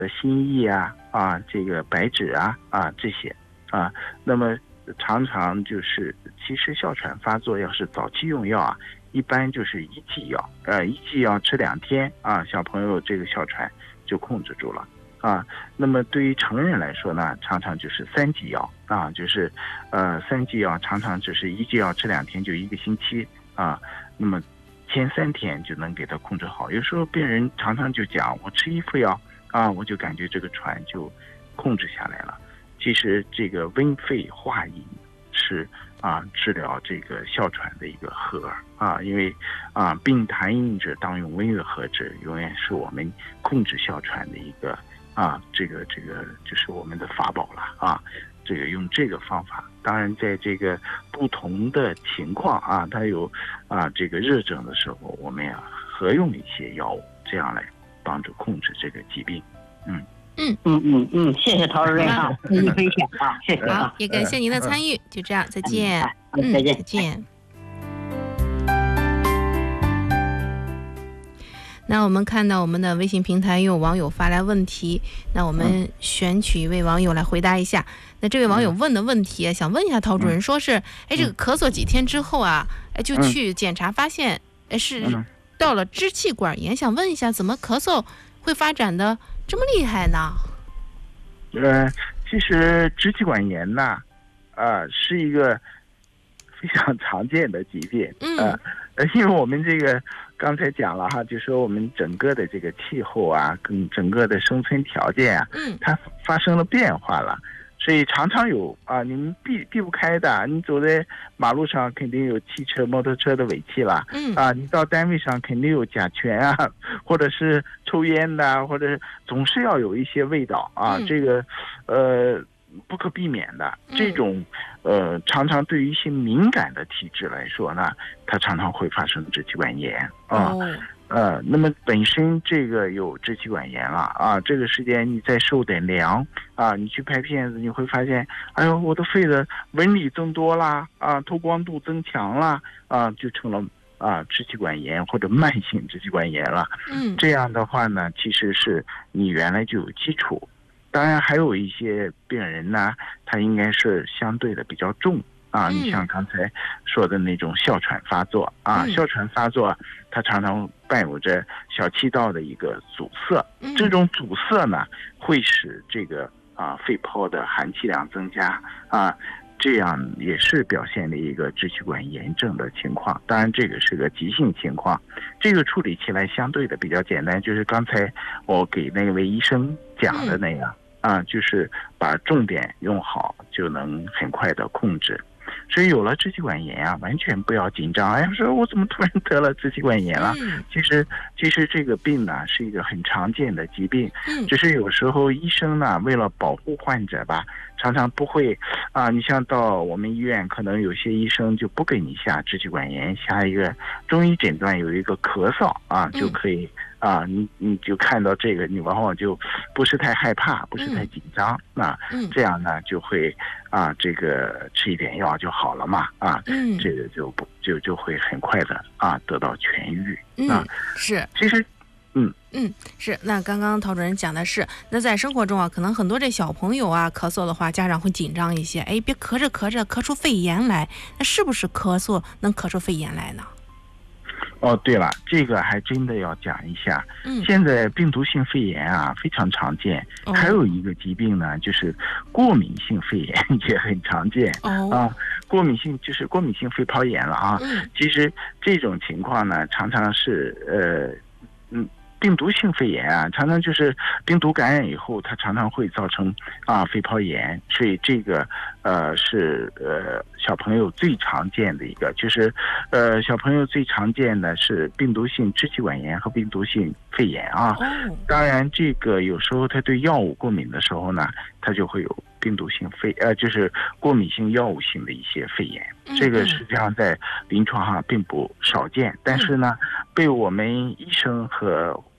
心意这个白芷这些那么常常就是其实哮喘发作要是早期用药一般就是一剂药一剂药吃2天小朋友这个哮喘就控制住了那么对于成人来说呢，常常就是3剂药就是3剂药常常只是一剂药吃2天，就1个星期那么前3天就能给他控制好。有时候病人常常就讲，我吃1副药我就感觉这个喘就控制下来了。其实这个温肺化饮是治疗这个哮喘的一个和因为病痰饮者当用温热和之，永远是我们控制哮喘的一个这个就是我们的法宝了这个用这个方法，当然在这个不同的情况它有这个热症的时候，我们合用一些药物，这样来帮助控制这个疾病。 谢谢陶主任您的分享谢谢好，也感谢您的参与，就这样，再见。 再见， 再见。那我们看到我们的微信平台有网友发来问题，那我们选取一位网友来回答一下。那这位网友问的问题想问一下陶主任，说是这个咳嗽几天之后就去检查发现是到了支气管炎，想问一下怎么咳嗽会发展的这么厉害呢？ 其实支气管炎呢是一个非常常见的疾病因为我们这个刚才讲了就说我们整个的这个气候跟整个的生存条件它发生了变化了，所以常常有你们避不开的。你走在马路上肯定有汽车摩托车的尾气了你到单位上肯定有甲醛或者是抽烟的，或者总是要有一些味道这个不可避免的。这种常常对于一些敏感的体质来说呢，它常常会发生支气管炎那么本身这个有支气管炎了这个时间你再受点凉你去拍片子，你会发现哎呦我的肺的纹理增多啦透光度增强啦就成了支气管炎或者慢性支气管炎了这样的话呢，其实是你原来就有基础。当然还有一些病人呢，他应该是相对的比较重你像刚才说的那种哮喘发作哮喘发作它常常伴有着小气道的一个阻塞这种阻塞呢会使这个肺泡的含气量增加这样也是表现了一个支气管炎症的情况。当然这个是个急性情况，这个处理起来相对的比较简单，就是刚才我给那位医生讲的那样就是把重点用好就能很快的控制。所以有了支气管炎完全不要紧张。哎呀，说我怎么突然得了支气管炎了？其实这个病呢是一个很常见的疾病，只是有时候医生呢为了保护患者吧，常常不会你像到我们医院，可能有些医生就不给你下支气管炎，下一个中医诊断有一个咳嗽就可以你就看到这个，你往往就不是太害怕，不是太紧张这样呢就会这个吃一点药就好了嘛这个就会很快的得到痊愈是。 其实是。那刚刚陶主任讲的是，那在生活中可能很多这小朋友咳嗽的话，家长会紧张一些，别咳着咳着咳出肺炎来，那是不是咳嗽能咳出肺炎来呢？ 对了，这个还真的要讲一下。现在病毒性肺炎非常常见，还有一个疾病呢，就是过敏性肺炎也很常见过敏性就是过敏性肺泡炎了其实这种情况呢，常常是病毒性肺炎常常就是病毒感染以后，它常常会造成肺泡炎，所以这个是小朋友最常见的一个，就是小朋友最常见的是病毒性支气管炎和病毒性肺炎当然这个有时候他对药物过敏的时候呢，他就会有病毒性就是过敏性药物性的一些肺炎，这个实际上在临床上并不少见，但是呢被我们医生和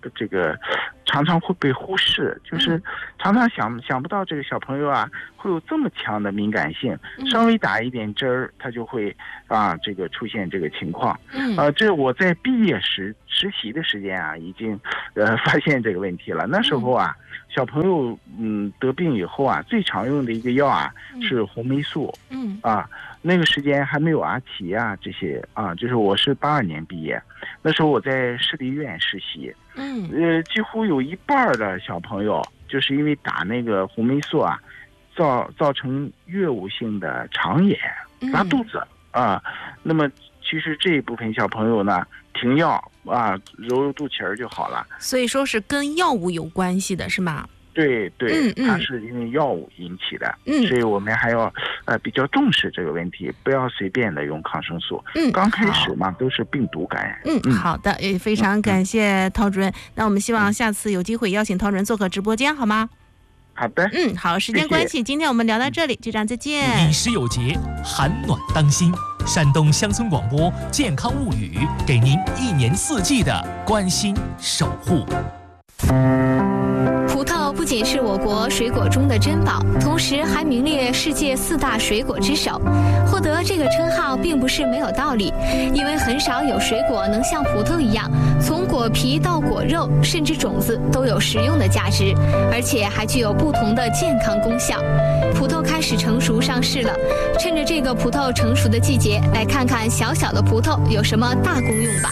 这个常常会被忽视，就是常常想不到这个小朋友啊会有这么强的敏感性，稍微打一点针儿，他就会这个出现这个情况。这我在毕业实习的时间啊，已经发现这个问题了。那时候啊，小朋友得病以后啊，最常用的一个药啊是红霉素。那个时间还没有阿奇啊这些就是我是82年毕业，那时候我在市立医院实习。几乎有一半的小朋友就是因为打那个红霉素啊，造成越误性的肠炎、拉肚子那么其实这一部分小朋友呢，停药揉肚脐儿就好了。 所以说是跟药物有关系的，是吗？ 对，它是因为药物引起的，所以我们还要比较重视这个问题，不要随便的用抗生素。刚开始嘛都是病毒感染。 好的，也非常感谢陶主任。那我们希望下次有机会邀请陶主任做客直播间，好吗？ 好的。 好，时间关系，今天我们聊到这里，局长再见。 饮食有节，寒暖当心。山东乡村广播健康物语，给您1年4季的关心守护。 葡萄不仅是我国水果中的珍宝，同时还名列世界4大水果之首。获得这个称号并不是没有道理，因为很少有水果能像葡萄一样，从果皮到果肉甚至种子都有食用的价值，而且还具有不同的健康功效。葡萄开始成熟上市了，趁着这个葡萄成熟的季节，来看看小小的葡萄有什么大功用吧。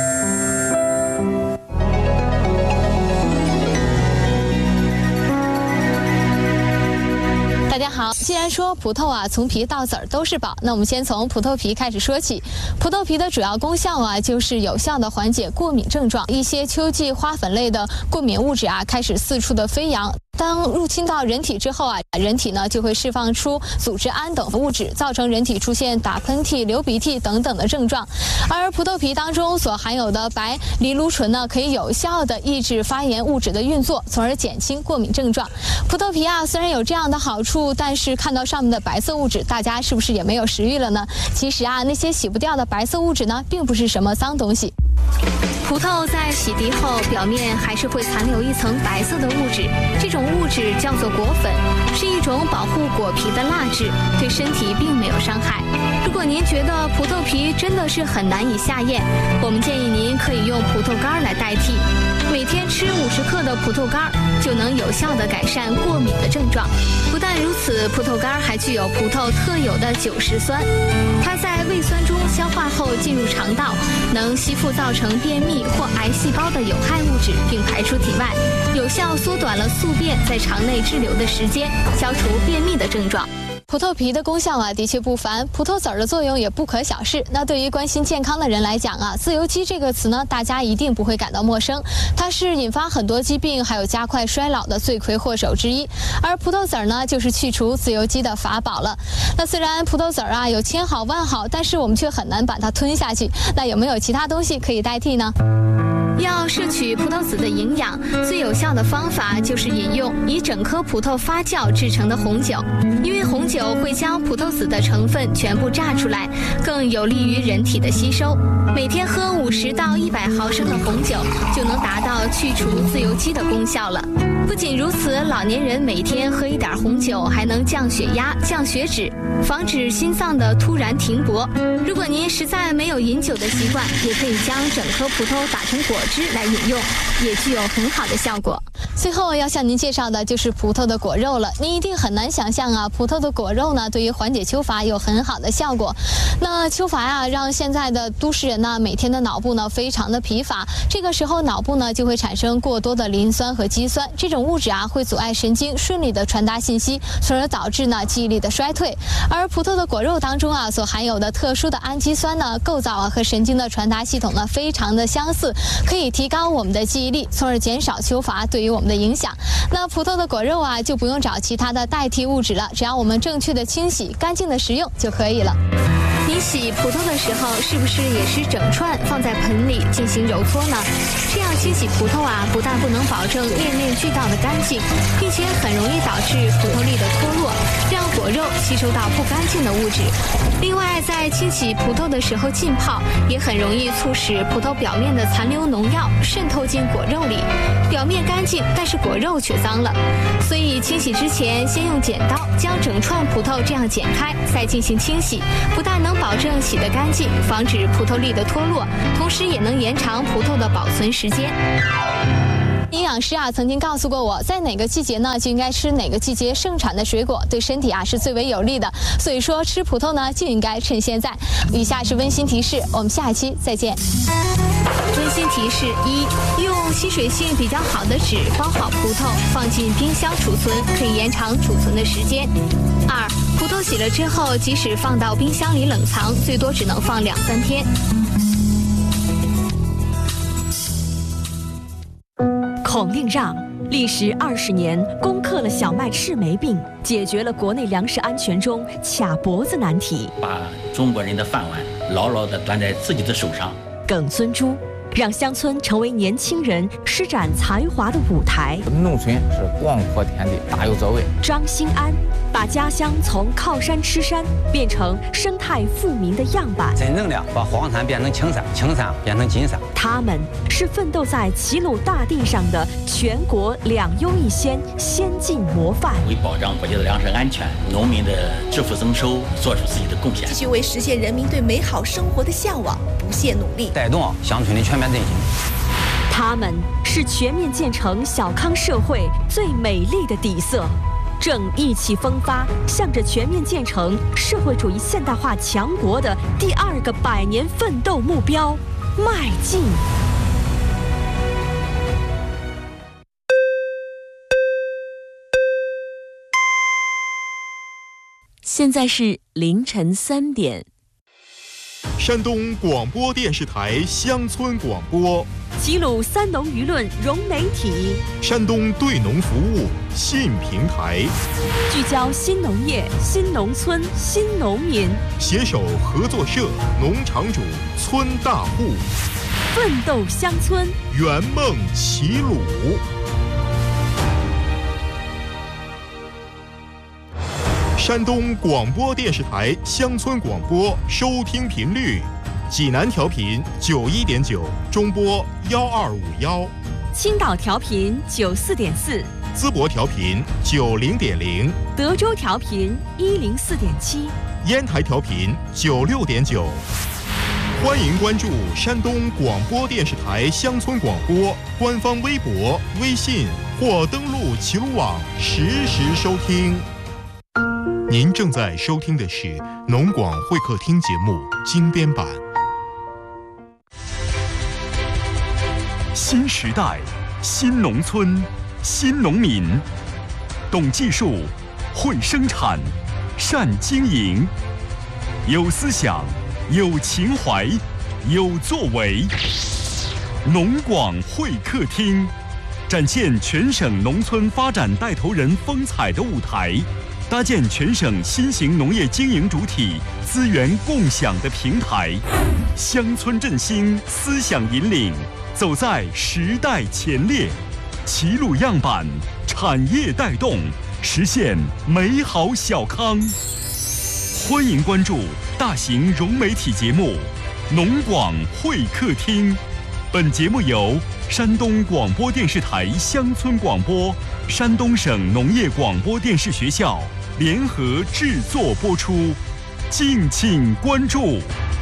大家好，既然说葡萄从皮到籽儿都是宝，那我们先从葡萄皮开始说起。葡萄皮的主要功效就是有效的缓解过敏症状，一些秋季花粉类的过敏物质开始四处的飞扬。当入侵到人体之后人体呢就会释放出组织胺等物质，造成人体出现打喷嚏、流鼻涕等等的症状。而葡萄皮当中所含有的白藜芦醇呢，可以有效的抑制发炎物质的运作，从而减轻过敏症状。葡萄皮虽然有这样的好处，但是看到上面的白色物质，大家是不是也没有食欲了呢？其实那些洗不掉的白色物质呢，并不是什么脏东西。葡萄在洗涤后，表面还是会残留一层白色的物质，这种物质叫做果粉，是一种保护果皮的蜡质，对身体并没有伤害。如果您觉得葡萄皮真的是很难以下咽，我们建议您可以用葡萄干来代替，每天吃50克的葡萄干，就能有效地改善过敏的症状。不但如此，葡萄干还具有葡萄特有的酒石酸，它在胃酸中消化后进入肠道，能吸附造成便秘或癌细胞的有害物质，并排出体外，有效缩短了宿便在肠内滞留的时间，消除便秘的症状。葡萄皮的功效的确不凡，葡萄籽儿的作用也不可小视。那对于关心健康的人来讲自由基这个词呢，大家一定不会感到陌生，它是引发很多疾病还有加快衰老的罪魁祸首之一。而葡萄籽儿呢，就是去除自由基的法宝了。那虽然葡萄籽儿有千好万好，但是我们却很难把它吞下去。那有没有其他东西可以代替呢？要摄取葡萄籽的营养，最有效的方法就是饮用以整颗葡萄发酵制成的红酒，因为红酒会将葡萄籽的成分全部榨出来，更有利于人体的吸收。每天喝50到100毫升的红酒，就能达到去除自由基的功效了。不仅如此，老年人每天喝一点红酒，还能降血压、降血脂，防止心脏的突然停泊。如果您实在没有饮酒的习惯，也可以将整颗葡萄打成果汁来饮用，也具有很好的效果。最后要向您介绍的就是葡萄的果肉了。您一定很难想象葡萄的果肉呢，对于缓解秋乏有很好的效果。那秋乏让现在的都市人呢，每天的脑部呢非常的疲乏，这个时候脑部呢就会产生过多的磷酸和肌酸，这种物质会阻碍神经顺利的传达信息，从而导致呢记忆力的衰退。而葡萄的果肉当中所含有的特殊的氨基酸呢，构造和神经的传达系统呢非常的相似，可以提高我们的记忆力，从而减少秋乏对于我们的影响。那葡萄的果肉就不用找其他的代替物质了，只要我们正确的清洗、干净的食用就可以了。您洗葡萄的时候，是不是也是整串放在盆里进行揉搓呢？这样清洗葡萄啊，不但不能保证面面俱到的干净，并且很容易导致葡萄粒的脱落，让果肉吸收到不干净的物质。另外，在清洗葡萄的时候浸泡，也很容易促使葡萄表面的残留农药渗透进果肉里，表面干净，但是果肉却脏了。所以清洗之前，先用剪刀将整串葡萄这样剪开，再进行清洗，不但能保证洗得干净，防止葡萄粒的脱落，同时也能延长葡萄的保存时间。营养师啊曾经告诉过我，在哪个季节呢就应该吃哪个季节盛产的水果，对身体啊是最为有利的。所以说吃葡萄呢就应该趁现在。以下是温馨提示，我们下一期再见。温馨提示1：用吸水性比较好的纸包好葡萄，放进冰箱储存，可以延长储存的时间。2: 葡萄洗了之后，即使放到冰箱里冷藏，最多只能放2-3天。 孔令让历时20年，攻克了小麦赤霉病，解决了国内粮食安全中卡脖子难题， 把中国人的饭碗牢牢地端在自己的手上。 耿孙洙让乡村成为年轻人施展才华的舞台。 农村是广阔天地，大有作为。 张兴安把家乡从靠山吃山变成生态富民的样板， 真正的把黄山变成青山，青山变成金山。 他们是奋斗在齐鲁大地上的全国2优1先先进模范， 为保障国家的粮食安全、农民的致富增收做出自己的贡献， 继续为实现人民对美好生活的向往不懈努力， 带动乡村的全面振兴。 他们是全面建成小康社会最美丽的底色，正意气风发，向着全面建成社会主义现代化强国的第2个100年奋斗目标迈进。 现在是凌晨3点。 山东广播电视台乡村广播， 齐鲁3农舆论融媒体， 山东对农服务新平台， 聚焦新农业、新农村、新农民， 携手合作社、农场主、村大户， 奋斗乡村， 圆梦齐鲁。山东广播电视台乡村广播收听频率：济南调频91.9，中波1251； 青岛调频94.4， 淄博调频90.0， 德州调频104.7， 烟台调频96.9。欢迎关注山东广播电视台乡村广播官方微博、微信，或登录齐鲁网实时收听。您正在收听的是农广会客厅节目精编版。 新时代，新农村，新农民，懂技术，会生产，善经营，有思想，有情怀，有作为。农广会客厅，展现全省农村发展带头人风采的舞台，搭建全省新型农业经营主体资源共享的平台，乡村振兴，思想引领，走在时代前列，齐鲁样板，产业带动，实现美好小康。欢迎关注大型融媒体节目《农广会客厅》，本节目由山东广播电视台乡村广播、山东省农业广播电视学校联合制作播出，敬请关注。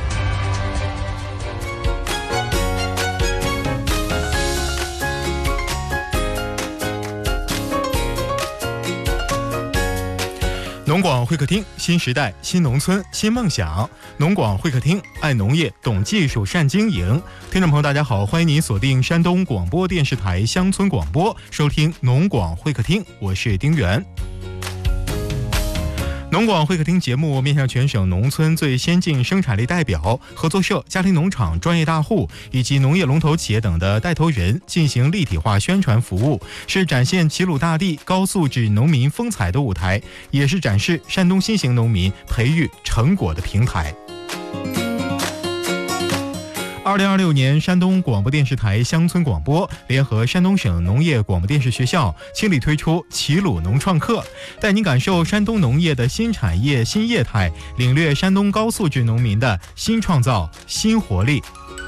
农广会客厅，新时代，新农村，新梦想。农广会客厅，爱农业，懂技术，善经营。听众朋友，大家好，欢迎您锁定山东广播电视台乡村广播，收听农广会客厅，我是丁元。农广会客厅节目面向全省农村最先进生产力代表、合作社、家庭农场、专业大户以及农业龙头企业等的带头人进行立体化宣传服务，是展现齐鲁大地高素质农民风采的舞台，也是展示山东新型农民培育成果的平台。 2026年，山东广播电视台乡村广播联合山东省农业广播电视学校倾力推出齐鲁农创客，带您感受山东农业的新产业新业态，领略山东高素质农民的新创造新活力。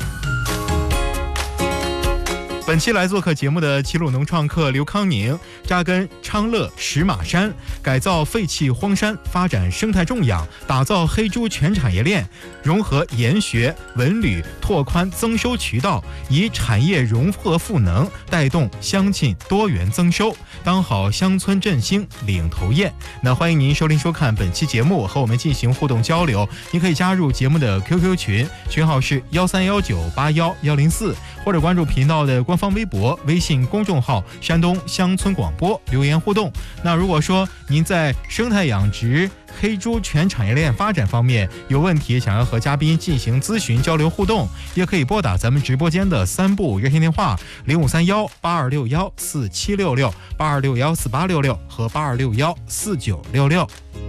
本期来做客节目的齐鲁农创客刘康宁，扎根昌乐石马山，改造废弃荒山，发展生态种养，打造黑猪全产业链，融合研学文旅，拓宽增收渠道，以产业融合赋能，带动乡亲多元增收，当好乡村振兴领头雁。那欢迎您收听收看本期节目，和我们进行互动交流。您可以加入节目的 QQ 群，群号是1319811104，或者关注频道的官方微博、微信公众号山东乡村广播留言互动。那如果说您在生态养殖、黑猪全产业链发展方面有问题，想要和嘉宾进行咨询交流互动，也可以拨打咱们直播间的3部热线电话：053182614766、82614866和82614966。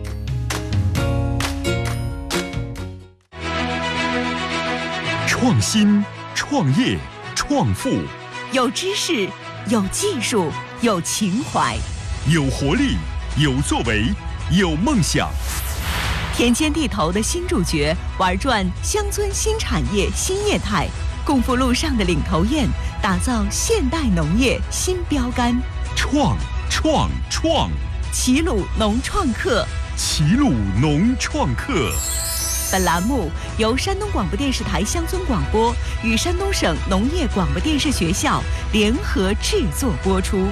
创新、创业、创富， 有知识，有技术，有情怀， 有活力，有作为，有梦想。 田间地头的新主角，玩转乡村新产业新业态，共赴路上的领头雁，打造现代农业新标杆。 创！齐鲁农创客， 齐鲁农创客。 本栏目由山东广播电视台乡村广播与山东省农业广播电视学校联合制作播出。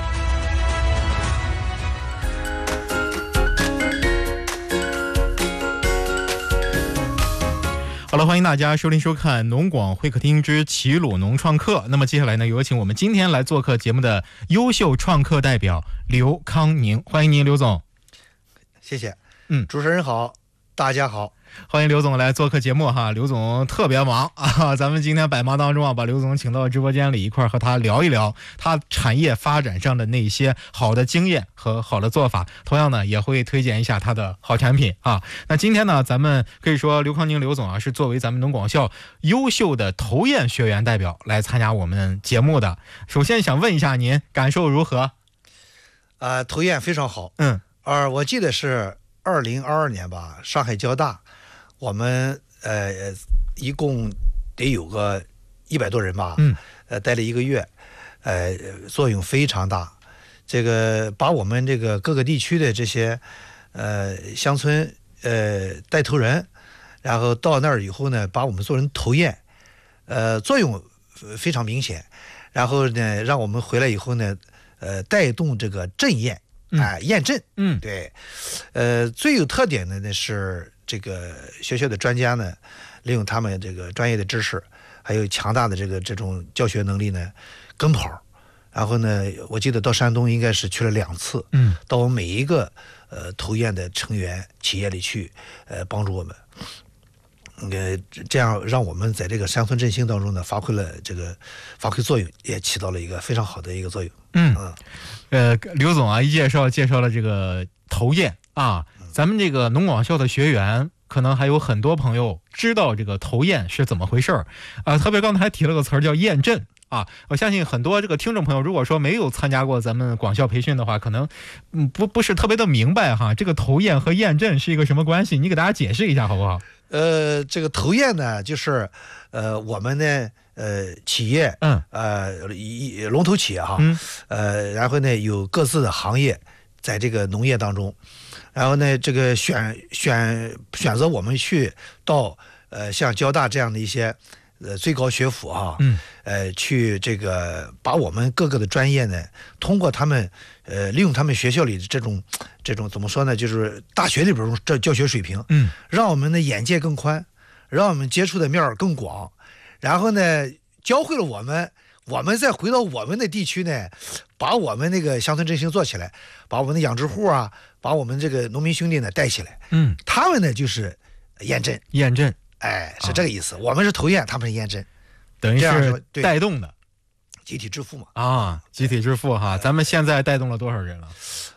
好了，欢迎大家收听收看农广会客厅之齐鲁农创客。那么接下来呢，有请我们今天来做客节目的优秀创客代表刘康宁，欢迎您，刘总。 谢谢。主持人好，大家好。 欢迎刘总来做客节目哈，刘总特别忙啊，咱们今天百忙当中把刘总请到直播间里，一块和他聊一聊他产业发展上的那些好的经验和好的做法，同样呢也会推荐一下他的好产品啊。那今天呢，咱们可以说刘康宁刘总是作为咱们农广校优秀的头雁学员代表来参加我们节目的。首先想问一下您感受如何？ 头雁非常好。我记得是2022年吧，上海交大。我们一共得有个100多人吧，待了1个月，作用非常大。这个把我们这个各个地区的这些乡村带头人，然后到那儿以后呢，把我们做成头雁，作用非常明显。然后呢，让我们回来以后呢，带动这个镇雁，雁镇，对，最有特点的呢是。这个学校的专家呢，利用他们这个专业的知识，还有强大的这种教学能力呢，跟跑。然后呢，我记得到山东应该是去了2次，到我们每一个头雁的成员企业里去，帮助我们，这样让我们在这个乡村振兴当中呢，发挥作用，也起到了一个非常好的一个作用。 刘总一介绍了这个头雁啊。咱们这个农广校的学员可能还有很多朋友知道这个头雁是怎么回事特别刚才还提了个词儿叫雁阵啊。我相信很多这个听众朋友如果说没有参加过咱们广校培训的话，可能不是特别的明白哈，这个头雁和雁阵是一个什么关系？你给大家解释一下好不好？ 这个头雁呢，就是我们呢企业龙头企业哈，然后呢有各自的行业在这个农业当中。然后呢，这个选择我们去到像交大这样的一些最高学府去这个把我们各个的专业呢，通过他们利用他们学校里的这种怎么说呢，就是大学里边这教学水平，让我们的眼界更宽，让我们接触的面更广，然后呢教会了我们再回到我们的地区呢，把我们那个乡村振兴做起来，把我们的养殖户把我们这个农民兄弟呢带起来。他们呢就是雁阵，是这个意思。我们是头雁，他们是雁阵， 等于是带动的集体致富嘛。 集体致富哈。咱们现在带动了多少人了？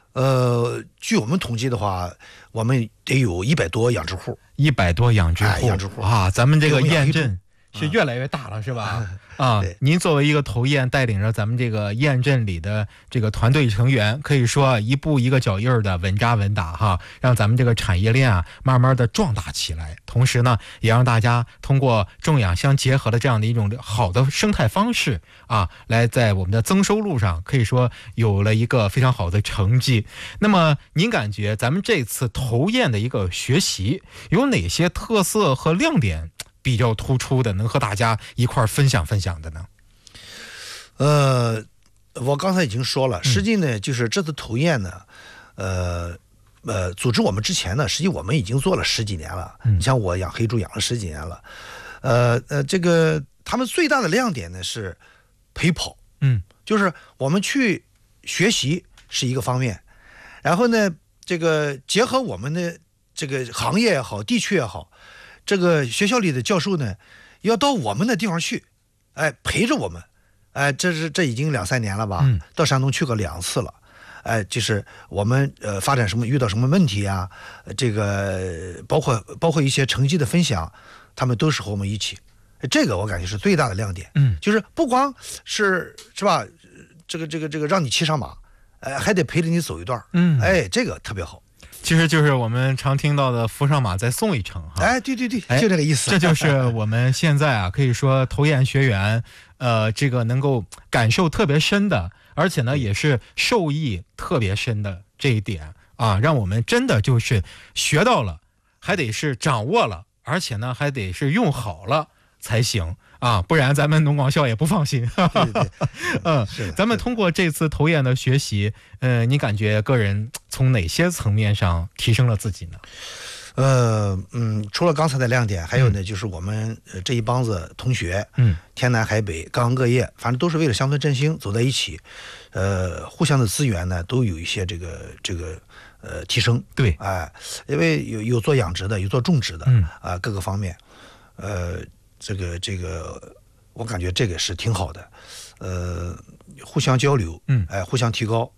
据我们统计的话，我们得有100多养殖户 ，100多养殖户啊，咱们这个验证是越来越大了，是吧？啊，您作为一个头雁，带领着咱们这个验证里的这个团队成员，可以说一步一个脚印的稳扎稳打哈，让咱们这个产业链啊慢慢的壮大起来。同时呢，也让大家通过种养相结合的这样的一种好的生态方式啊，来在我们的增收路上可以说有了一个非常好的成绩。那么您感觉咱们这次头雁的一个学习有哪些特色和亮点比较突出的，能和大家一块分享分享的呢？ 我刚才已经说了，实际呢，就是这次头雁呢，组织我们之前呢，实际我们已经做了10几年了。你像我养黑猪养了10几年了，这个他们最大的亮点呢是陪跑，就是我们去学习是一个方面，然后呢，这个结合我们的这个行业也好，地区也好。这个学校里的教授呢，要到我们的地方去，陪着我们，这已经2、3年了吧？到山东去过2次了，就是我们发展遇到什么问题啊，这个包括一些成绩的分享，他们都是和我们一起，这个我感觉是最大的亮点。就是不光是吧，这个让你骑上马，还得陪着你走一段，这个特别好。 其实就是我们常听到的扶上马再送一程哈。 对，就这个意思。 这就是我们现在啊，可以说头雁学员，这个能够感受特别深的，而且呢也是受益特别深的这一点啊，让我们真的就是学到了，还得是掌握了，而且呢还得是用好了才行啊，不然咱们农广校也不放心。 对， 咱们通过这次头雁的学习，你感觉个人从哪些层面上提升了自己呢？ 除了刚才的亮点，还有呢，就是我们这一帮子同学，天南海北，各行各业，反正都是为了乡村振兴走在一起，互相的资源呢都有一些这个提升。 对， 因为有做养殖的，有做种植的，各个方面，这个我感觉这个是挺好的，互相交流，互相提高，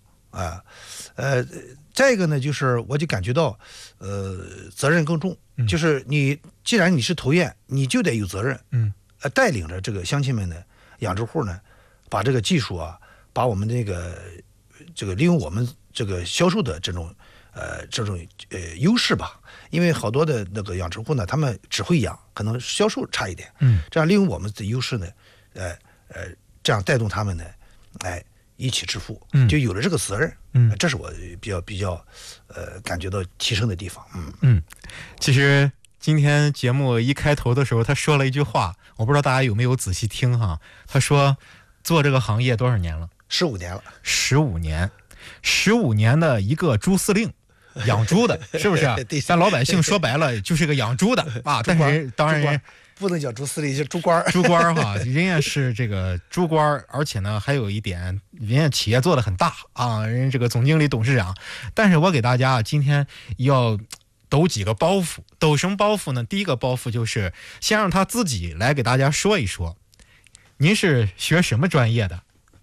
再一个呢，就是我就感觉到，责任更重，就是既然你是头雁，你就得有责任，带领着这个乡亲们呢，养殖户呢，把这个技术啊，把我们这个利用我们这个销售的这种优势吧，因为好多的那个养殖户呢，他们只会养，可能销售差一点，这样利用我们的优势呢，这样带动他们呢，一起致富，就有了这个责任，这是我比较感觉到提升的地方。 其实今天节目一开头的时候，他说了一句话，我不知道大家有没有仔细听哈。他说做这个行业多少年了 ？15年了。 15年的一个猪司令，养猪的，是不是？咱老百姓说白了就是个养猪的啊。但是当然不能叫猪司令，是猪官。 猪官哈，人家是这个猪官，而且呢还有一点，人家企业做得很大啊，人家这个总经理、董事长。但是我给大家今天要抖几个包袱，抖什么包袱呢？第一个包袱就是先让他自己来给大家说一说，您是学什么专业的？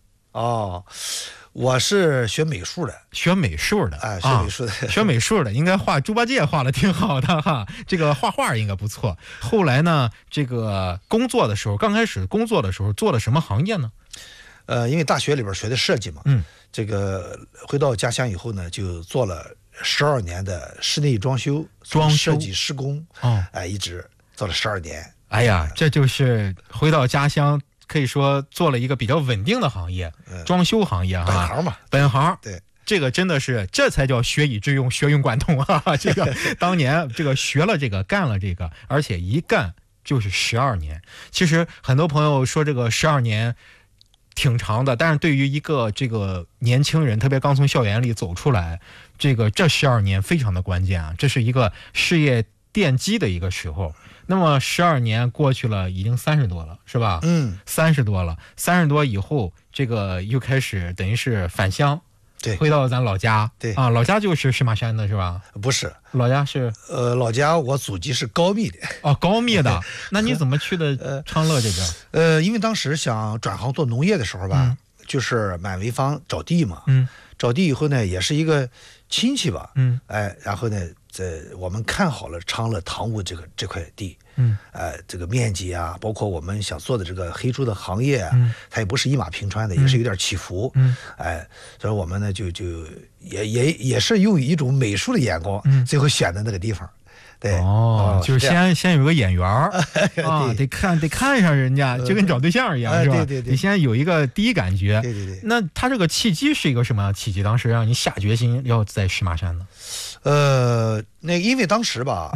我是学美术的。 学美术的，学美术的应该画猪八戒画的挺好的哈，这个画画应该不错。后来呢，这个刚开始工作的时候做了什么行业呢？ 因为大学里边学的设计嘛，这个回到家乡以后呢，就做了12年的室内装修设计施工，一直做了12年。 哎呀，这就是回到家乡。可以说做了一个比较稳定的行业，装修行业本行嘛， 本行。 对， 这个真的是，这才叫学以致用，学用贯通啊！这个当年这个学了这个，干了这个，而且一干就是12年。其实很多朋友说这个12年挺长的，但是对于一个这个年轻人，特别刚从校园里走出来，这12年非常的关键啊！这是一个事业奠基的一个时候。那么12年过去了，已经30多了，是吧？30多了，30多以后，这个又开始等于是返乡， 对， 回到咱老家， 对啊，老家就是石马山的是吧？ 不是， 老家是老家我祖籍是高密的。 高密的，那你怎么去的昌乐这边？ 因为当时想转行做农业的时候吧，就是满潍坊找地嘛， 找地以后呢，也是一个亲戚吧，然后呢，我们看好了昌乐堂屋这块地，这个面积啊，包括我们想做的这个黑猪的行业啊，它也不是一马平川的，也是有点起伏，所以我们呢就也是用一种美术的眼光，最后选的那个地方。对就是先有个眼缘啊，得看上人家，就跟找对象一样，是吧？ 对， 你先有一个第一感觉。 对。 那他这个契机是一个什么样的契机？当时让你下决心要在石马山呢？ 因为当时吧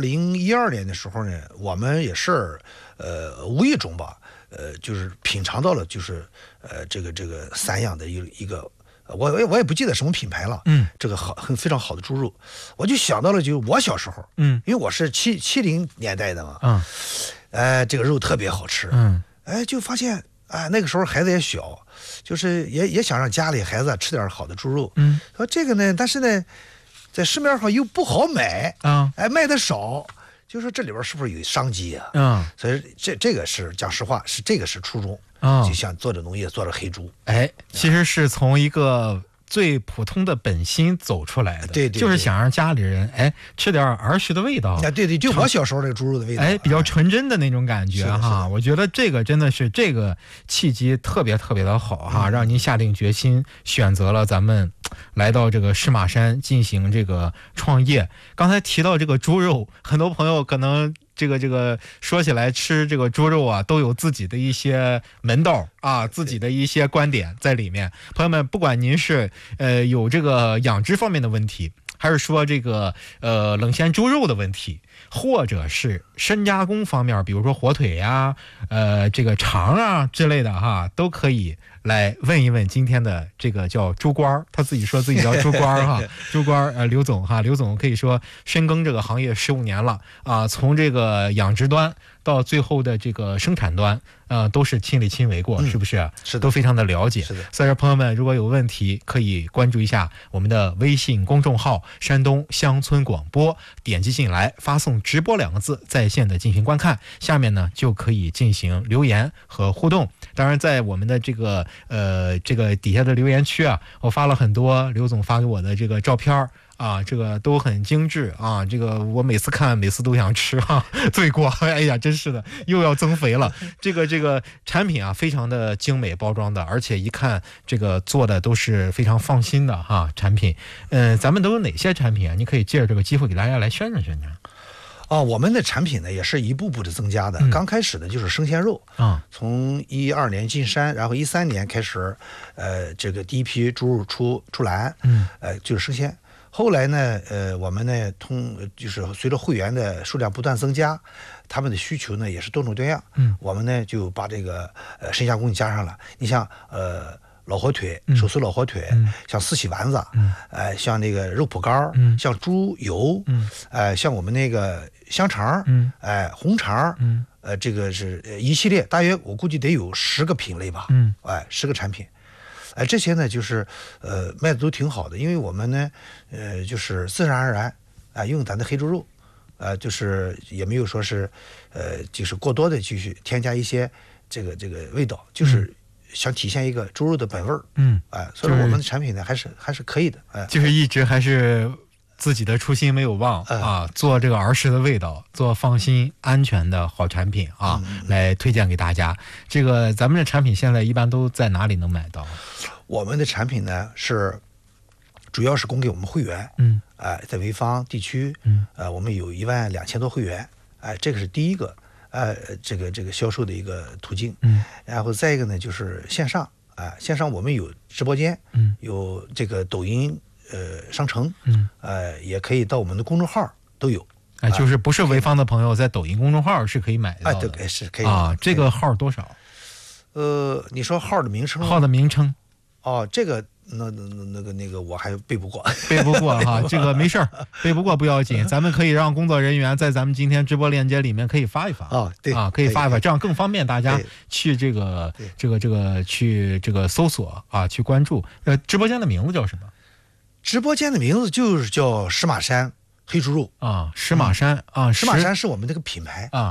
，2012年的时候呢，我们也是无意中吧，就是品尝到了就是这个散养的一个。我也不记得什么品牌了，这个非常好的猪肉，我就想到了，就我小时候，因为我是70年代的嘛，这个肉特别好吃，就发现那个时候孩子也小，就是也想让家里孩子吃点好的猪肉，说这个呢，但是呢，在市面上又不好买，卖的少，就说这里边是不是有商机啊？所以这个是讲实话，这个是初衷。就想做着农业，做着黑猪， 其实是从一个最普通的本心走出来的， 对， 就是想让家里人吃点儿时的味道， 对，就我小时候那个猪肉的味道， 比较纯真的那种感觉哈。我觉得这个真的是这个契机特别特别的好哈，让您下定决心选择了咱们来到这个石马山进行这个创业。刚才提到这个猪肉，很多朋友可能这个说起来吃这个猪肉啊，都有自己的一些门道啊，自己的一些观点在里面。朋友们，不管您是有这个养殖方面的问题，还是说这个冷鲜猪肉的问题，或者是深加工方面，比如说火腿呀、这个肠啊之类的哈，都可以来问一问今天的这个叫猪官，他自己说自己叫猪官哈，猪官刘总哈，刘总可以说深耕这个行业15年了啊，从这个养殖端到最后的这个生产端，都是亲力亲为过，是不是？ 是的， 都非常的了解。 是的。 所以说，朋友们如果有问题，可以关注一下我们的微信公众号“山东乡村广播”，点击进来，发送“直播”2个字，在线的进行观看。下面呢就可以进行留言和互动。当然，在我们的这个底下的留言区啊，我发了很多刘总发给我的这个照片啊，这个都很精致啊，这个我每次看每次都想吃哈，罪过，哎呀，真是的，又要增肥了。这个产品啊，非常的精美包装的，而且一看这个做的都是非常放心的哈产品。咱们都有哪些产品啊？你可以借着这个机会给大家来宣传宣传。 我们的产品呢也是一步步的增加的。刚开始呢就是生鲜肉从12年进山，然后13年开始，这个第一批猪肉出栏，就是生鲜。后来呢，我们呢就是随着会员的数量不断增加，他们的需求呢也是多种多样。我们呢就把这个深加工加上了。你像老火腿，手撕老火腿，像四喜丸子，像那个肉脯干，像猪油，像我们那个香肠，红肠，这个是一系列，大约我估计得有10个品类吧，10个产品。这些呢就是卖的都挺好的，因为我们呢就是自然而然用咱的黑猪肉，就是也没有说是就是过多的继续添加一些这个味道，就是想体现一个猪肉的本味儿。所以我们的产品呢还是可以的。 就是一直还是自己的初心没有忘做这个儿时的味道，做放心安全的好产品来推荐给大家。这个咱们的产品现在一般都在哪里能买到？ 我们的产品呢是主要是供给我们会员，在潍坊地区，我们有12000多会员，这个是第一个这个销售的一个途径。然后再一个呢就是线上，线上我们有直播间，有这个抖音商城，也可以到我们的公众号都有。 就是不是潍坊的朋友在抖音公众号是可以买到的。 对，是可以这个号多少？ 你说号的名称？ 号的名称？ 这个那个我还背不过哈，这个没事儿，背不过不要紧，咱们可以让工作人员在咱们今天直播链接里面可以发一发对可以发一发，这样更方便大家去去这个搜索去关注。直播间的名字叫什么？ 直播间的名字就是叫石马山黑猪肉石马山石马山是我们这个品牌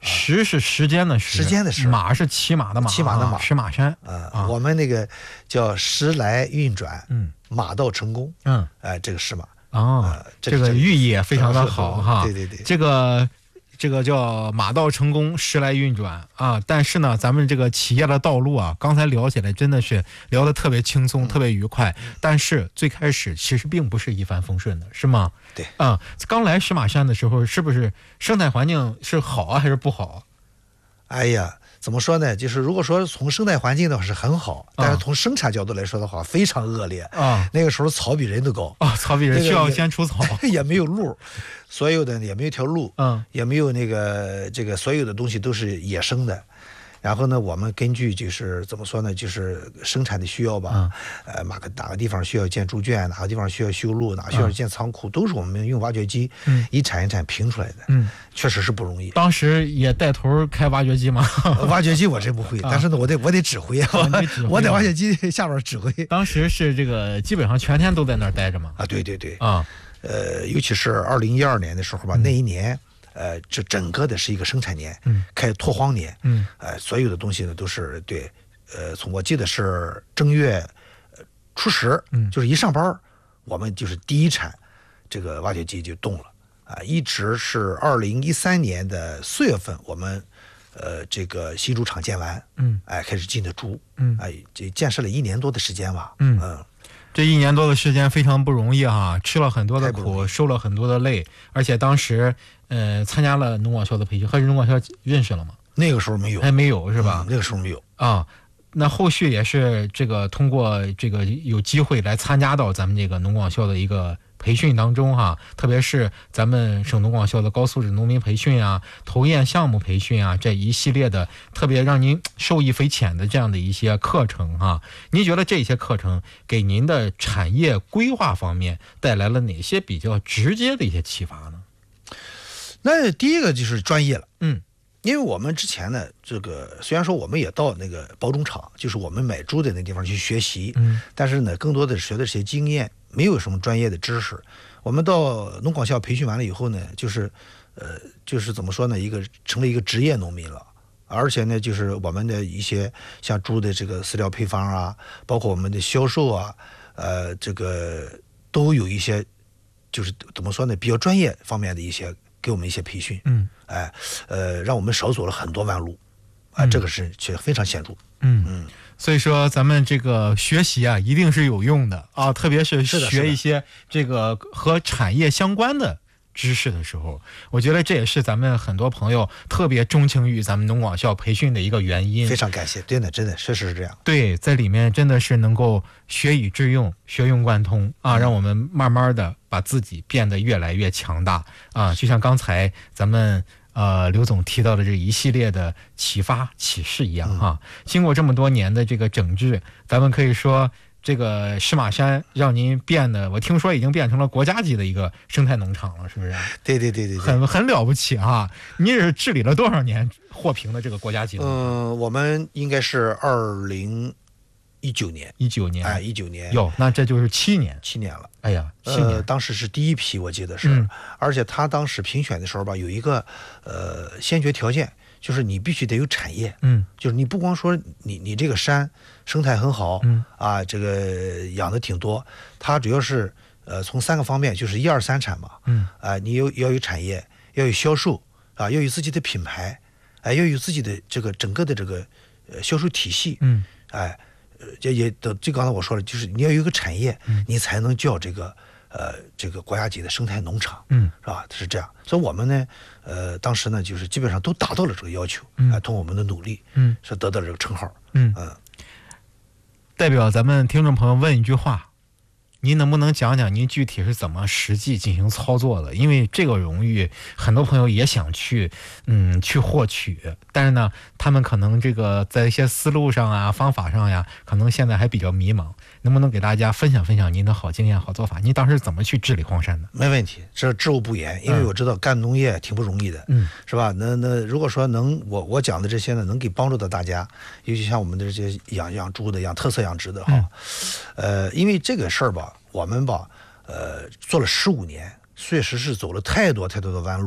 石是时间的石，马是骑马的马， 骑马的马， 石马山。 我们那个叫时来运转，马到成功。这个石马。 这个寓意也非常的好哈。 对对对， 这个叫马到成功，时来运转啊。但是呢，咱们这个企业的道路啊，刚才聊起来真的是聊得特别轻松，特别愉快。但是最开始其实并不是一帆风顺的，是吗？ 对刚来石马山的时候，是不是生态环境是好啊，还是不好？ 哎呀，怎么说呢？就是如果说从生态环境的话是很好，但是从生产角度来说的话，非常恶劣啊。那个时候草比人都高草比人需要先除草， 也没有路，所有的也没有一条路，也没有这个所有的东西都是野生的。然后呢，我们根据就是怎么说呢，就是生产的需要吧，哪个地方需要建猪圈，哪个地方需要修路，哪个需要建仓库，都是我们用挖掘机一铲一铲平出来的。确实是不容易。 当时也带头开挖掘机吗？ 挖掘机我真不会，但是呢，我得指挥，我在挖掘机下边指挥。 当时是这个基本上全天都在那儿待着嘛。 对对对尤其是2012年的时候吧，那一年。这整个的是一个生产年，开拓荒年，所有的东西呢都是对，从我记得是正月初10，就是一上班，我们就是第一铲，这个挖掘机就动了一直是2013年的4月份，我们这个新猪场建完，开始进的猪，这建设了1年多的时间吧， 这1年多的时间非常不容易哈，吃了很多的苦，受了很多的累，而且当时参加了农广校的培训，和农广校认识了吗？ 那个时候没有， 还没有是吧？ 那个时候没有啊。那后续也是这个通过这个有机会来参加到咱们这个农广校的一个培训当中哈，特别是咱们省农广校的高素质农民培训啊、投堰项目培训啊，这一系列的特别让您受益匪浅的这样的一些课程哈，您觉得这些课程给您的产业规划方面带来了哪些比较直接的一些启发呢？ 那第一个就是专业了，因为我们之前呢，这个虽然说我们也到那个保种场，就是我们买猪的那地方去学习，但是呢，更多的学的是些经验，没有什么专业的知识。我们到农广校培训完了以后呢，就是怎么说呢，成了一个职业农民了。而且呢，就是我们的一些像猪的这个饲料配方啊，包括我们的销售啊，这个都有一些，就是怎么说呢，比较专业方面的一些。给我们一些培训，让我们少走了很多弯路，这个是非常显著。 所以说咱们这个学习啊，一定是有用的啊，特别是学一些这个和产业相关的知识的时候，我觉得这也是咱们很多朋友特别钟情于咱们农广校培训的一个原因。 非常感谢，对的，真的确实是这样。 对，在里面真的是能够学以致用，学用贯通啊，让我们慢慢的把自己变得越来越强大啊。就像刚才咱们刘总提到的这一系列的启发启示一样哈。经过这么多年的这个整治，咱们可以说这个石马山让您变得，我听说已经变成了国家级的一个生态农场了，是不是？ 对对对对， 很了不起哈！您是治理了多少年获评的这个国家级农场？ 我们应该是2019年 ，19年 ，19年哟，那这就是7年了。 哎呀，7年， 当时是第一批，我记得是，而且他当时评选的时候吧，有一个先决条件。就是你必须得有产业，就是你不光说你这个山生态很好，这个养的挺多，它主要是从3个方面，就是1、2、3产嘛，你要有产业，要有销售要有自己的品牌，要有自己的这个整个的这个销售体系，就刚才我说了，就是你要有一个产业，你才能叫这个国家级的生态农场，是吧？是这样，所以我们呢，当时呢，就是基本上都达到了这个要求，通过我们的努力，是得到了这个称号， 代表咱们听众朋友问一句话，您能不能讲讲您具体是怎么实际进行操作的？因为这个荣誉，很多朋友也想去获取，但是呢，他们可能这个在一些思路上啊、方法上呀，可能现在还比较迷茫。能不能给大家分享分享您的好经验、好做法？您当时怎么去治理荒山的？ 没问题，这知无不言，因为我知道干农业挺不容易的，是吧？那如果说我讲的这些呢，能给帮助到大家，尤其像我们的这些养猪的、养特色养殖的哈，因为这个事儿吧，我们吧，做了15年，确实是走了太多的弯路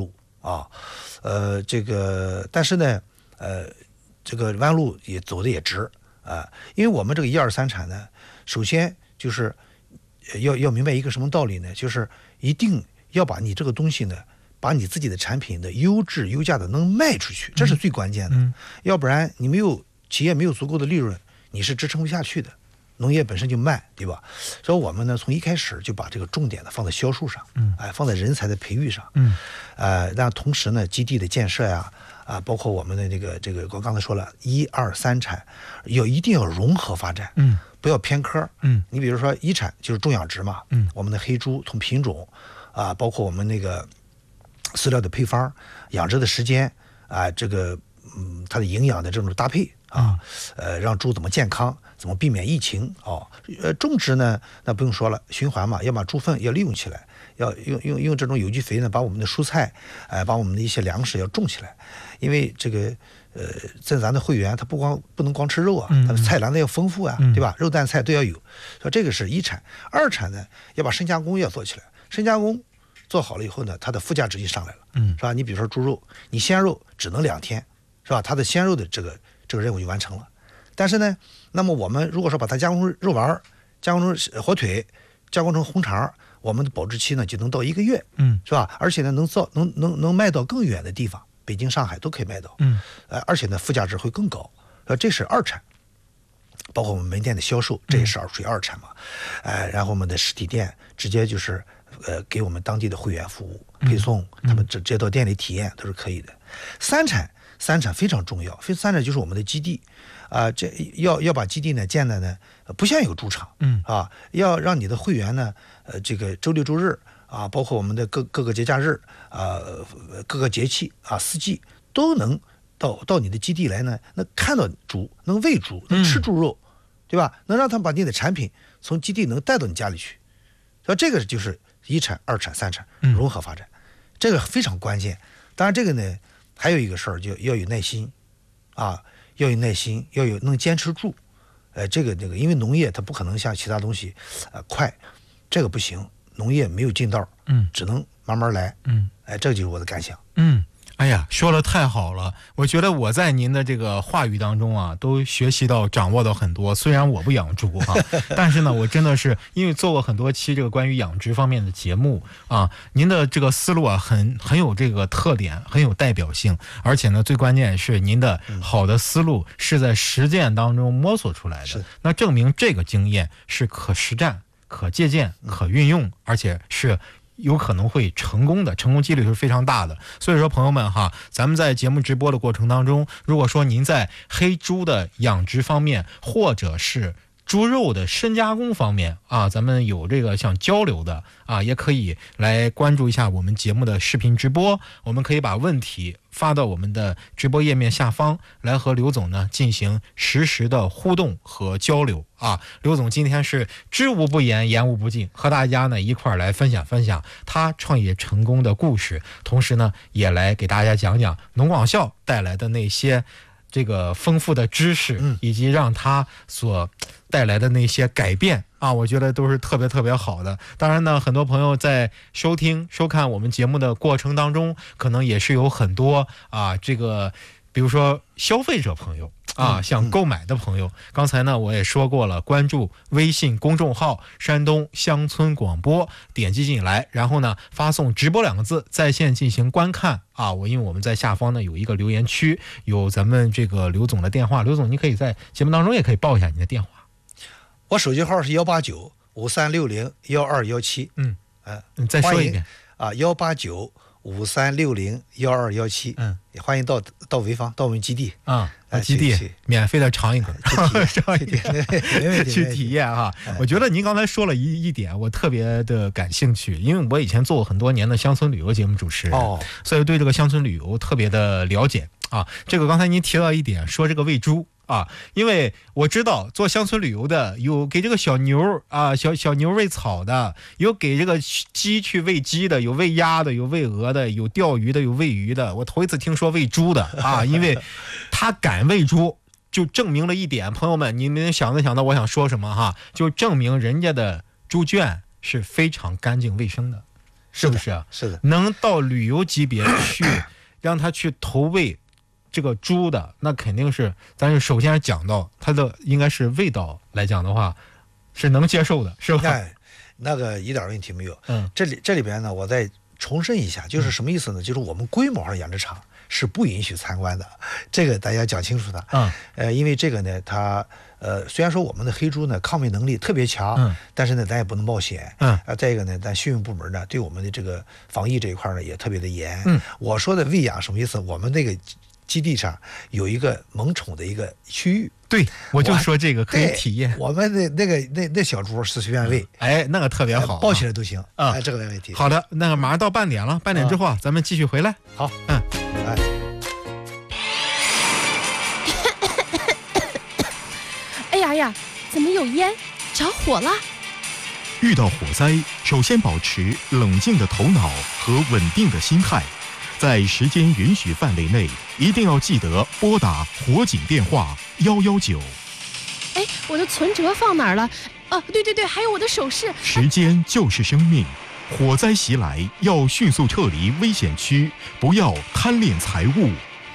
啊，这个但是呢，这个弯路也走的也直啊，因为我们这个1、2、3产呢，首先就是要明白一个什么道理呢？就是一定要把你这个东西呢，把你自己的产品的优质优价的能卖出去，这是最关键的。要不然你企业没有足够的利润，你是支撑不下去的。农业本身就慢，对吧？所以我们呢，从一开始就把这个重点呢放在销售上，放在人才的培育上，但同时呢，基地的建设呀，包括我们的这个，我刚才说了1、2、3产，一定要融合发展，不要偏科，你比如说1产就是种养殖嘛，我们的黑猪从品种包括我们那个饲料的配方、养殖的时间这个它的营养的这种搭配让猪怎么健康，怎么避免疫情种植呢，那不用说了，循环嘛，要把猪粪要利用起来，要用这种有机肥呢，把我们的蔬菜把我们的一些粮食要种起来，因为这个在咱的会员他不能光吃肉啊，他的菜篮子要丰富啊，对吧？肉蛋菜都要有，所以这个是1产。2产呢，要把深加工要做起来，深加工做好了以后呢，它的附加值就上来了，是吧？你比如说猪肉，你鲜肉只能2天，是吧？它的鲜肉的这个任务就完成了。但是呢，那么我们如果说把它加工成肉丸，加工成火腿，加工成红肠，我们的保质期呢就能到1个月，是吧？而且呢能卖到更远的地方，北京、上海都可以卖到，而且呢附加值会更高，这是2产。包括我们门店的销售，这也是属于2产嘛，然后我们的实体店直接就是给我们当地的会员服务配送，他们直接到店里体验都是可以的。3产非常重要，3产就是我们的基地这要把基地呢建的呢不像一个猪场，要让你的会员呢这个周六周日包括我们的各个节假日各个节气四季都能到你的基地来呢，能看到猪，能喂猪，能吃猪肉，对吧？能让他们把你的产品从基地能带到你家里去，所以这个就是1产、2产、3产融合发展，这个非常关键。当然这个呢还有一个事儿，就要有耐心要有耐心，要有能坚持住。这个因为农业它不可能像其他东西快，这个不行，农业没有近道，只能慢慢来。这就是我的感想。 哎呀，说的太好了！我觉得我在您的这个话语当中都学习到、掌握到很多。虽然我不养猪但是呢，我真的是因为做过很多期这个关于养殖方面的节目您的这个思路很有这个特点，很有代表性。而且呢，最关键是您的好的思路是在实践当中摸索出来的，那证明这个经验是可实战、可借鉴、可运用，而且是有可能会成功的，成功几率是非常大的。所以说朋友们咱们在节目直播的过程当中，如果说您在黑猪的养殖方面，或者是猪肉的深加工方面咱们有这个想交流的也可以来关注一下我们节目的视频直播，我们可以把问题发到我们的直播页面下方，来和刘总呢进行实时的互动和交流刘总今天是知无不言，言无不尽，和大家呢一块儿来分享他创业成功的故事，同时呢也来给大家讲讲农广校带来的那些这个丰富的知识，以及让他所带来的那些改变我觉得都是特别特别好的。当然呢，很多朋友在收看我们节目的过程当中，可能也是有很多这个比如说消费者朋友想购买的朋友，刚才呢我也说过了，关注微信公众号山东乡村广播，点击进来，然后呢发送直播2个字在线进行观看因为我们在下方呢有一个留言区，有咱们这个刘总的电话，刘总你可以在节目当中也可以报一下你的电话。 我手机号是189-5360-1217。 你再说一遍 189-5360-1217。也欢迎到潍坊，到我们基地基地免费的尝一口去体验我觉得您刚才说了一点我特别的感兴趣，因为我以前做过很多年的乡村旅游节目主持人所以对这个乡村旅游特别的了解这个刚才您提到一点，说这个喂猪因为我知道做乡村旅游的有给这个小牛小牛喂草的，有给这个鸡去喂鸡的，有喂鸭的，有喂鹅的，有钓鱼的，有喂鱼的。我头一次听说喂猪的因为他敢喂猪，就证明了一点，朋友们，你们想到我想说什么就证明人家的猪圈是非常干净卫生的。 是不是？ 是的， 能到旅游级别去让他去投喂这个猪的，那肯定是咱就首先讲到它的应该是味道来讲的话是能接受的，是吧？ 那个一点问题没有。这里边呢，我再重申一下，就是什么意思呢？就是我们规模化养殖场是不允许参观的，这个大家讲清楚的。因为这个呢，它虽然说我们的黑猪呢抗病能力特别强，但是呢咱也不能冒险。再一个呢，咱训育部门呢对我们的这个防疫这一块呢也特别的严。我说的喂养什么意思？我们那个基地上有一个萌宠的一个区域。 对，我就说这个可以体验。 我们那小猪是随便喂， 那个特别好， 抱起来都行啊，这个没问题。 好的，那个马上到半点了，半点之后咱们继续回来。 好，来。 哎呀，怎么有烟？着火了！ 遇到火灾，首先保持冷静的头脑和稳定的心态，在时间允许范围内，一定要记得拨打火警电话119。 哎，我的存折放哪儿了？对，还有我的首饰。 时间就是生命，火灾袭来要迅速撤离危险区，不要贪恋财物。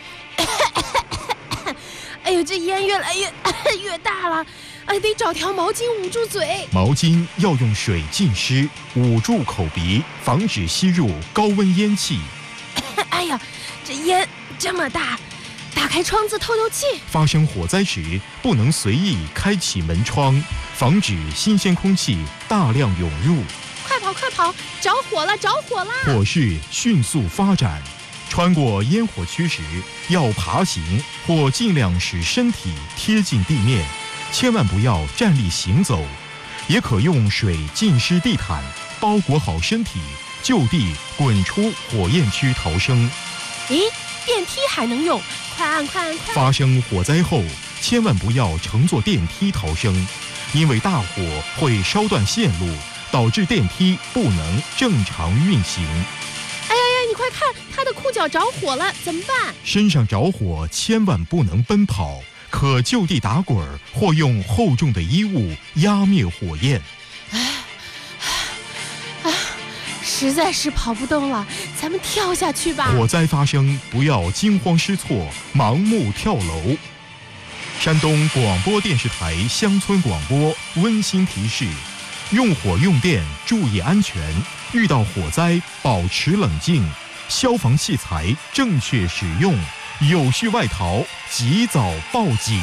哎呦，这烟越来越大了，得找条毛巾捂住嘴。 毛巾要用水浸湿，捂住口鼻，防止吸入高温烟气。 哎呀，这烟这么大，打开窗子透气。 发生火灾时，不能随意开启门窗，防止新鲜空气大量涌入。 快跑！着火了！ 火势迅速发展。穿过烟火区时，要爬行或尽量使身体贴近地面，千万不要站立行走。也可用水浸湿地毯，包裹好身体，就地滚出火焰区逃生。 咦，电梯还能用？快按！ 发生火灾后，千万不要乘坐电梯逃生，因为大火会烧断线路，导致电梯不能正常运行。 你快看，他的裤脚着火了，怎么办？ 身上着火千万不能奔跑，可就地打滚或用厚重的衣物压灭火焰。 实在是跑不动了，咱们跳下去吧。 火灾发生，不要惊慌失措，盲目跳楼。山东广播电视台乡村广播温馨提示：用火用电注意安全，遇到火灾保持冷静，消防器材正确使用，有序外逃及早报警。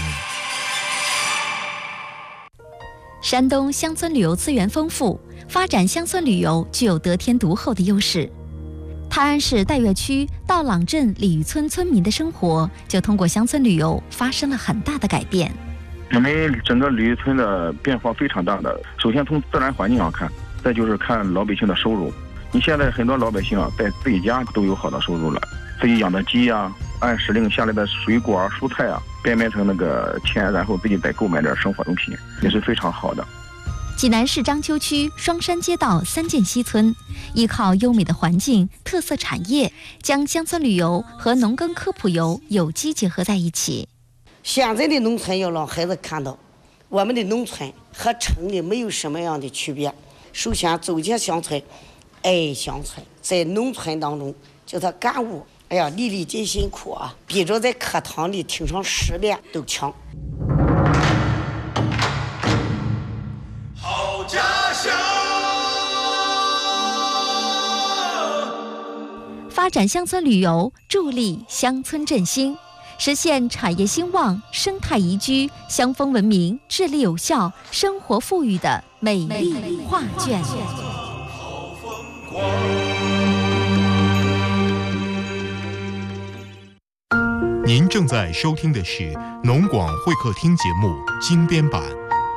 山东乡村旅游资源丰富，发展乡村旅游具有得天独厚的优势。泰安市岱岳区道朗镇鲤鱼村村民的生活就通过乡村旅游发生了很大的改变。 我们整个鲤鱼村的变化非常大的，首先从自然环境上看，再就是看老百姓的收入。你现在很多老百姓在自己家都有好的收入了，自己养的鸡按时令下来的水果蔬菜变成那个钱，然后自己再购买点生活用品，也是非常好的。 济南市章丘区双山街道三涧西村，依靠优美的环境、特色产业，将乡村旅游和农耕科普游有机结合在一起。 现在的农村要让孩子看到，我们的农村和城里没有什么样的区别。首先走进乡村，爱乡村，在农村当中叫他干物，粒粒皆辛苦比着在课堂里听上10遍都强。 好家乡。 发展乡村旅游，助力乡村振兴，实现产业兴旺、生态宜居、乡风文明、治理有效、生活富裕的美丽画卷。 您正在收听的是农广会客厅节目精编版。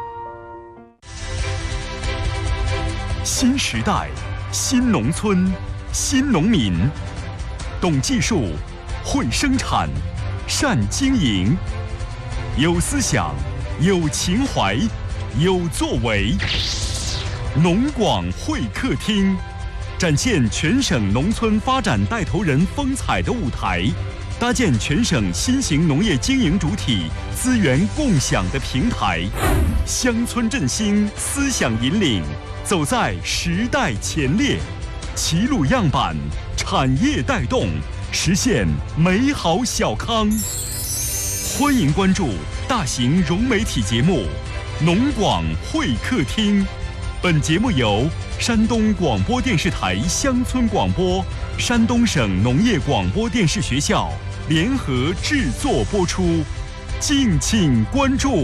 新时代，新农村，新农民，懂技术，会生产，善经营，有思想，有情怀，有作为。农广会客厅，展现全省农村发展带头人风采的舞台，搭建全省新型农业经营主体资源共享的平台，乡村振兴思想引领，走在时代前列。 齐鲁样板，产业带动，实现美好小康。欢迎关注大型融媒体节目《农广会客厅》。本节目由山东广播电视台乡村广播、山东省农业广播电视学校联合制作播出，敬请关注。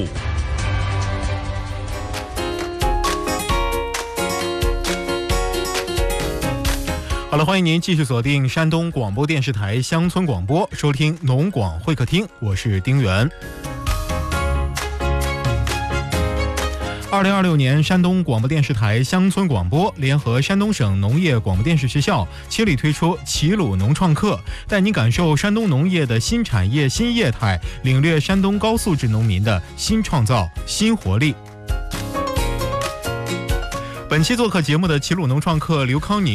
好了，欢迎您继续锁定山东广播电视台乡村广播，收听农广会客厅，我是丁元。2026年，山东广播电视台乡村广播联合山东省农业广播电视学校接力推出齐鲁农创客，带您感受山东农业的新产业新业态，领略山东高素质农民的新创造新活力。本期做客节目的齐鲁农创客刘康宁